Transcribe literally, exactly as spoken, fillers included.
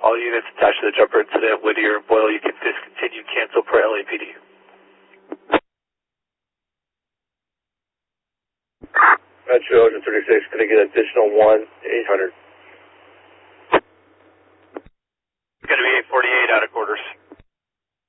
All units attached to the jumper incident, Whittier and Boyle, you can discontinue, cancel per L A P D. Metro Ocean thirty-six, going to get additional one eight hundred.